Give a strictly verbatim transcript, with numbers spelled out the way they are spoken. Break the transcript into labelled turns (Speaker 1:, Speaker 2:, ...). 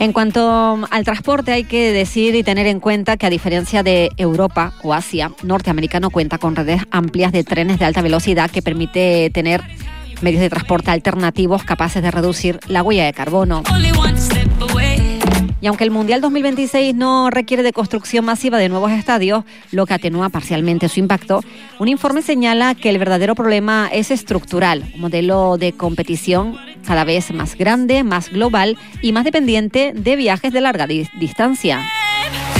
Speaker 1: En cuanto al transporte, hay que decir y tener en cuenta que, a diferencia de Europa o Asia, Norteamérica no cuenta con redes amplias de trenes de alta velocidad que permite tener medios de transporte alternativos capaces de reducir la huella de carbono. Y aunque el Mundial dos mil veintiséis no requiere de construcción masiva de nuevos estadios, lo que atenúa parcialmente su impacto, un informe señala que el verdadero problema es estructural, un modelo de competición cada vez más grande, más global y más dependiente de viajes de larga di- distancia.